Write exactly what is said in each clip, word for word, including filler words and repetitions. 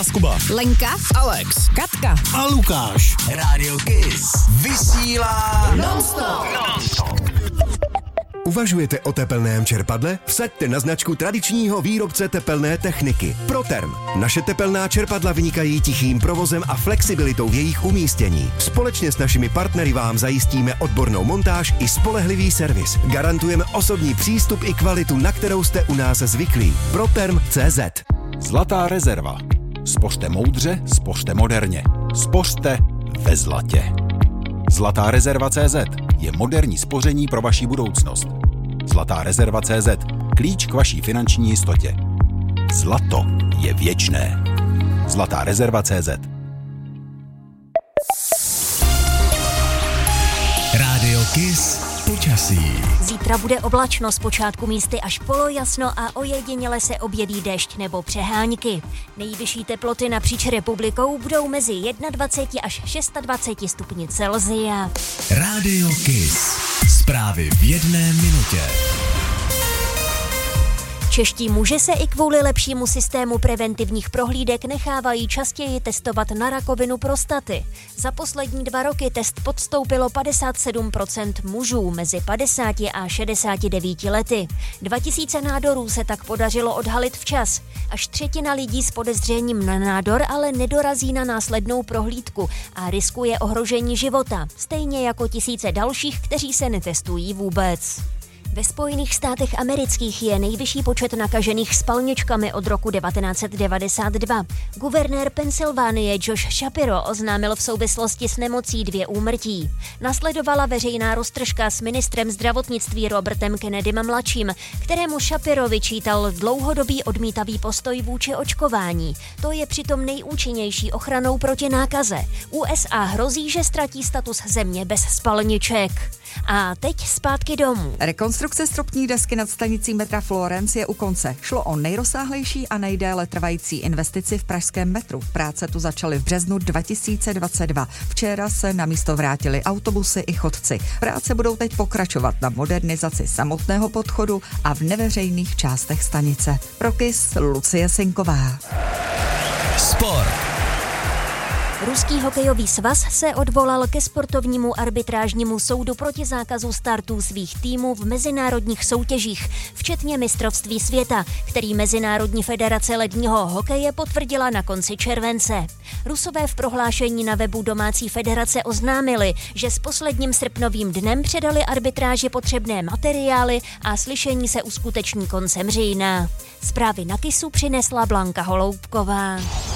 Kuba, Lenka, Alex, Katka a Lukáš. Rádio Kiss vysílá non-stop. non-stop. Uvažujete o tepelném čerpadle? Vsaďte na značku tradičního výrobce tepelné techniky Proterm. Naše tepelná čerpadla vynikají tichým provozem a flexibilitou v jejich umístění. Společně s našimi partnery vám zajistíme odbornou montáž i spolehlivý servis. Garantujeme osobní přístup i kvalitu, na kterou jste u nás zvyklí. Proterm tečka cé zet. Zlatá rezerva. Spořte moudře, spořte moderně. Spořte ve zlatě. Zlatá rezerva tečka cé zet je moderní spoření pro vaši budoucnost. Zlatá rezerva tečka cé zet. Klíč k vaší finanční jistotě. Zlato je věčné. Zlatá rezerva tečka cé zet. Rádio Kiss počasí. Zítra bude oblačno, zpočátku místy až polojasno a ojediněle se objeví déšť nebo přehánky. Nejvyšší teploty napříč republikou budou mezi dvacet jedna až dvacet šest stupni Celsia. Rádio Kiss. Zprávy v jedné minutě. Čeští muži se i kvůli lepšímu systému preventivních prohlídek nechávají častěji testovat na rakovinu prostaty. Za poslední dva roky test podstoupilo padesát sedm procent mužů mezi padesáti a šedesáti devíti lety. Dva tisíce nádorů se tak podařilo odhalit včas. Až třetina lidí s podezřením na nádor ale nedorazí na následnou prohlídku a riskuje ohrožení života, stejně jako tisíce dalších, kteří se netestují vůbec. Ve Spojených státech amerických je nejvyšší počet nakažených spalničkami od roku devatenáct devadesát dva. Guvernér Pensylvánie Josh Shapiro oznámil v souvislosti s nemocí dvě úmrtí. Nasledovala veřejná roztržka s ministrem zdravotnictví Robertem Kennedym mladším, kterému Shapiro vyčítal dlouhodobý odmítavý postoj vůči očkování. To je přitom nejúčinnější ochranou proti nákaze. U S A hrozí, že ztratí status země bez spalniček. A teď zpátky domů. Rekonstrukce stropní desky nad stanicí metra Florence je u konce. Šlo o nejrozsáhlejší a nejdéle trvající investici v pražském metru. Práce tu začaly v březnu dva tisíce dvacet dva. Včera se na místo vrátili autobusy i chodci. Práce budou teď pokračovat na modernizaci samotného podchodu a v neveřejných částech stanice. Pro Kiss Lucie Sinková. Sport. Ruský hokejový svaz se odvolal ke sportovnímu arbitrážnímu soudu proti zákazu startů svých týmů v mezinárodních soutěžích, včetně mistrovství světa, který Mezinárodní federace ledního hokeje potvrdila na konci července. Rusové v prohlášení na webu domácí federace oznámili, že s posledním srpnovým dnem předali arbitráži potřebné materiály a slyšení se uskuteční koncem října. Zprávy na Kissu přinesla Blanka Holoubková.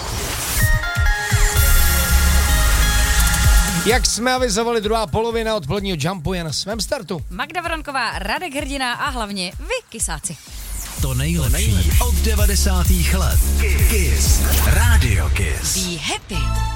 Jak jsme avizovali, druhá polovina odpoledního jumpu je na svém startu. Magda Vronková, Radek Hrdina a hlavně vy, kysáci. To nejlepší od devadesátých let. Kiss. Rádio Kiss. Be happy.